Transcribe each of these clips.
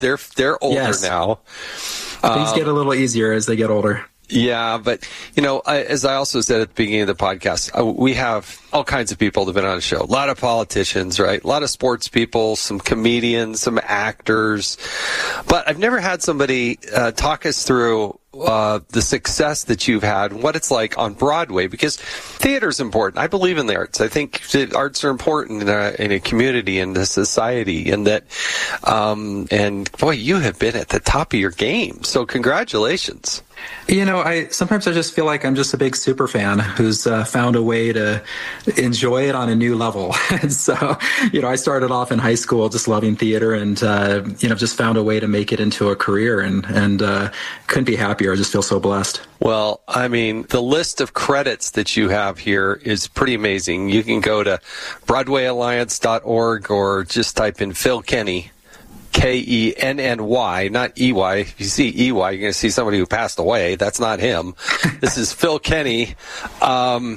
They're older now. Things get a little easier as they get older. Yeah, but, as I also said at the beginning of the podcast, we have all kinds of people that have been on the show. A lot of politicians, right? A lot of sports people, some comedians, some actors. But I've never had somebody talk us through the success that you've had and what it's like on Broadway, because theater's important. I believe in the arts. I think the arts are important in a community and a society, and that, and boy, you have been at the top of your game. So congratulations. Sometimes I just feel like I'm just a big super fan who's found a way to enjoy it on a new level. And so, I started off in high school just loving theater and, just found a way to make it into a career and couldn't be happier. I just feel so blessed. Well, I mean, the list of credits that you have here is pretty amazing. You can go to BroadwayAlliance.org or just type in Phil Kenny. Kenny, not EY. If you see EY, you're going to see somebody who passed away. That's not him. This is Phil Kenny. Well,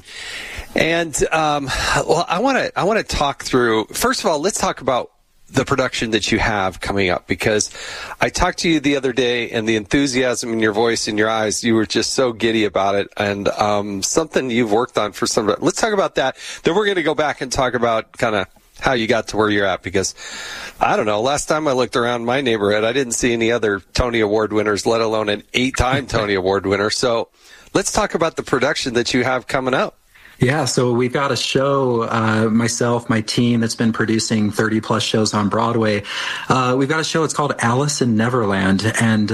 I want to talk through. First of all, let's talk about the production that you have coming up, because I talked to you the other day, and the enthusiasm in your voice and your eyes, you were just so giddy about it, and something you've worked on for some. Let's talk about that. Then we're going to go back and talk about kind of how you got to where you're at, because I don't know, last time I looked around my neighborhood, I didn't see any other Tony Award winners, let alone an 8-time Tony Award winner. So let's talk about the production that you have coming up. Yeah, so we've got a show, myself, my team that's been producing 30 plus shows on Broadway. We've got a show, it's called Alice in Neverland, and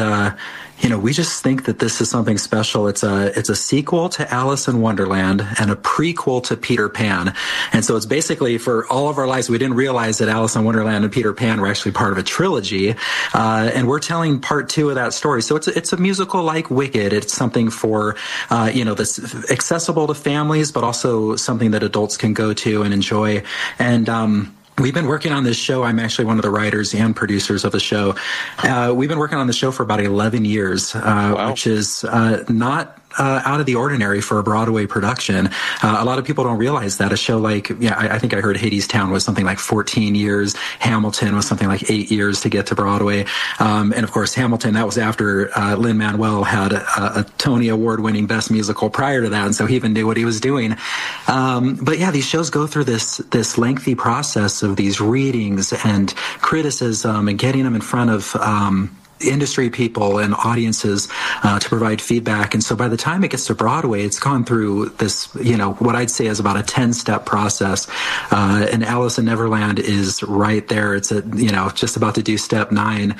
we just think that this is something special. It's a sequel to Alice in Wonderland and a prequel to Peter Pan. And so it's basically, for all of our lives, we didn't realize that Alice in Wonderland and Peter Pan were actually part of a trilogy. And we're telling part 2 of that story. So it's a musical like Wicked. It's something for, that's accessible to families, but also something that adults can go to and enjoy. And, we've been working on this show. I'm actually one of the writers and producers of the show. We've been working on the show for about 11 years, wow. Which is not out of the ordinary for a Broadway production. A lot of people don't realize that a show like, I think I heard Hadestown was something like 14 years. Hamilton was something like 8 years to get to Broadway. And of course, Hamilton, that was after Lin-Manuel had a Tony Award-winning Best Musical prior to that, and so he even knew what he was doing. But yeah, these shows go through this lengthy process of these readings and criticism and getting them in front of industry people and audiences to provide feedback. And so by the time it gets to Broadway, it's gone through this, what I'd say is about a 10-step process. And Alice in Neverland is right there. It's just about to do step 9.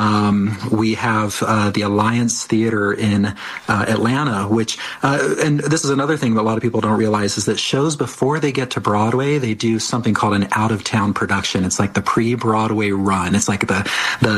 We have the Alliance Theater in Atlanta, which, and this is another thing that a lot of people don't realize, is that shows before they get to Broadway, they do something called an out-of-town production. It's like the pre-Broadway run. It's like the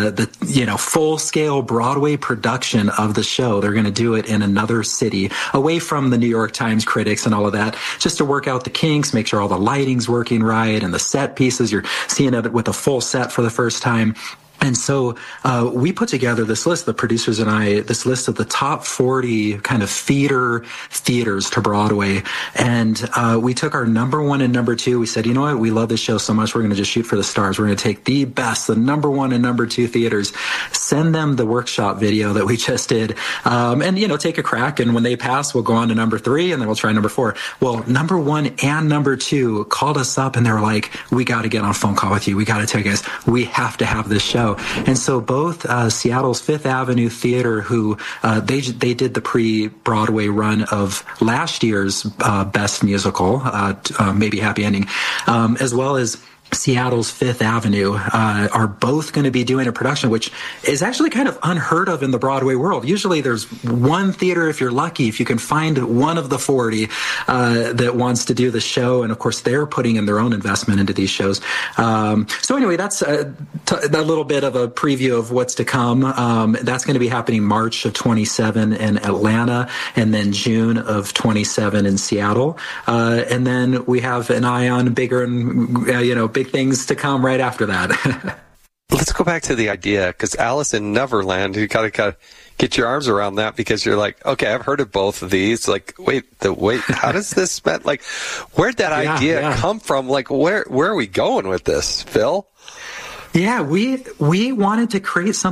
full-scale Broadway production of the show. They're going to do it in another city, away from the New York Times critics and all of that, just to work out the kinks, make sure all the lighting's working right, and the set pieces, you're seeing it with a full set for the first time. And so we put together this list, the producers and I, this list of the top 40 kind of feeder theaters to Broadway. And we took our number 1 and number 2. We said, you know what? We love this show so much, we're going to just shoot for the stars. We're going to take the best, the number 1 and number 2 theaters, send them the workshop video that we just did, and, take a crack. And when they pass, we'll go on to number 3, and then we'll try number 4. Well, number 1 and number 2 called us up, and they were like, we got to get on a phone call with you. We got to tell you guys, we have to have this show. And so both Seattle's Fifth Avenue Theater, who they did the pre-Broadway run of last year's Best Musical, maybe Happy Ending, as well as Seattle's Fifth Avenue are both going to be doing a production, which is actually kind of unheard of in the Broadway world. Usually there's one theater, if you're lucky, if you can find one of the 40 that wants to do the show. And of course, they're putting in their own investment into these shows. So anyway, that's a little bit of a preview of what's to come. That's going to be happening March of 27 in Atlanta, and then June of 27 in Seattle. And then we have an eye on bigger and, big things to come right after that. Let's go back to the idea, because Alice in Neverland, you got to get your arms around that, because you're like, okay, I've heard of both of these. Like, wait, how does this met? Like, where'd that idea come from? Like, where are we going with this, Phil? Yeah, we wanted to create something